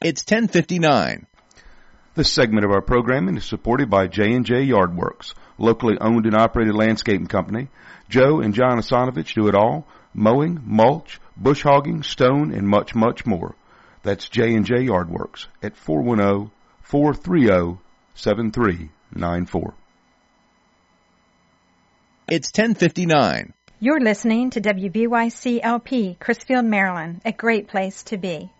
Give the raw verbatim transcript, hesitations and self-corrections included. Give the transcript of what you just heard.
It's ten fifty-nine. This segment of our programming is supported by J and J Yardworks, locally owned and operated landscaping company. Joe and John Asanovich do it all: mowing, mulch, bush hogging, stone, and much, much more. That's J and J Yardworks at four one zero, four three zero, seven three nine four. It's ten fifty-nine. You're listening to W B Y C L P, Crisfield, Maryland, a great place to be.